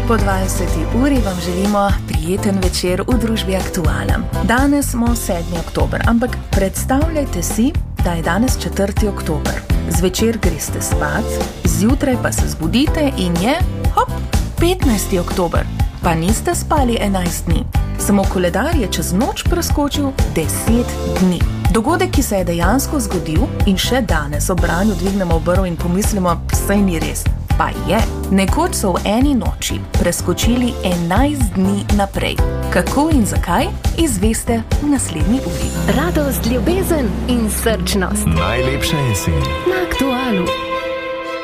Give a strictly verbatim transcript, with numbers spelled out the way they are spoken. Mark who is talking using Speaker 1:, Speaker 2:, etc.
Speaker 1: Po dvajseti uri vam želimo prijeten večer v družbi Aktuala. Danes smo sedmi oktober, ampak predstavljajte si, da je danes četrti oktober. Zvečer greste spat, zjutraj pa se zbudite in je, hop, petnajsti oktober. Pa niste spali enajst dni. Samo koledar je čez noč preskočil deset dni. Dogodek, ki se je dejansko zgodil in še danes ob branju dvignemo obrv in pomislimo, saj ni res. Pa je. Nekoč so v eni noči preskočili enajst dni naprej. Kako in zakaj, izveste v naslednji uri.
Speaker 2: Radost, ljubezen in srčnost.
Speaker 3: Najlepša jesen.
Speaker 2: Na Aktualu.